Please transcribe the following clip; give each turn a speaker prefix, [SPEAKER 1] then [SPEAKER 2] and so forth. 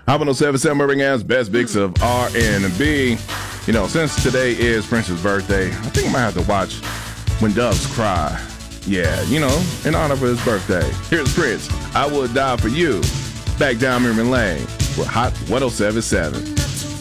[SPEAKER 1] Hot 107.7 Birmingham's best mix of R&B. You know, since today is Prince's birthday, I think I might have to watch When Doves Cry. Yeah, you know, in honor of his birthday. Here's Prince, I Would Die For You. Back down memory lane with Hot 107.7.